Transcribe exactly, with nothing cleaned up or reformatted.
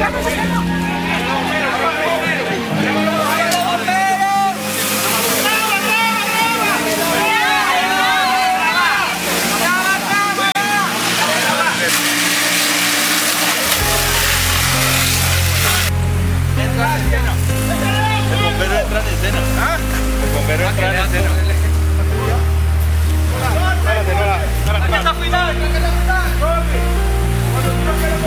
El bombero entra en escena. ¿Ah? El bombero entra en escena. Párate, párate, párate.